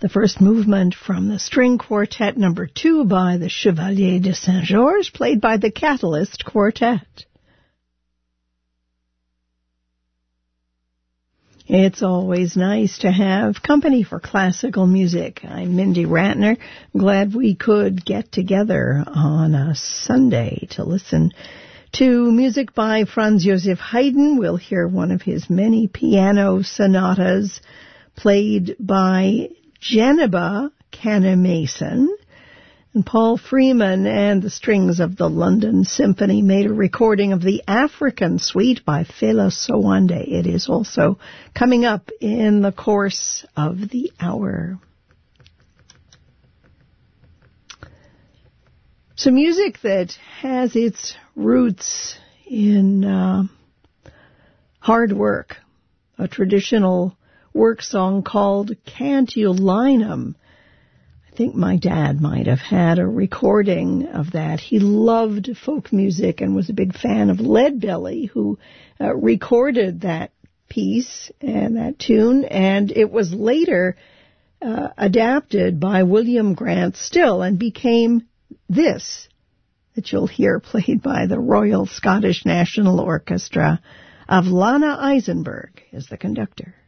The first movement from the String Quartet No. 2 by the Chevalier de Saint-Georges, played by the Catalyst Quartet. It's always nice to have company for classical music. I'm Mindy Ratner. I'm glad we could get together on a Sunday to listen to music by Franz Joseph Haydn. We'll hear one of his many piano sonatas played by Geneba Canna-Mason. And Paul Freeman and the Strings of the London Symphony made a recording of the African Suite by Fela Sowande. It is also coming up in the course of the hour. So music that has its roots in hard work, a traditional work song called Can't You Line 'Em. I think my dad might have had a recording of that. He loved folk music and was a big fan of Leadbelly, who recorded that piece and that tune, and it was later adapted by William Grant Still and became this that you'll hear played by the Royal Scottish National Orchestra. Of Lana Eisenberg is the conductor.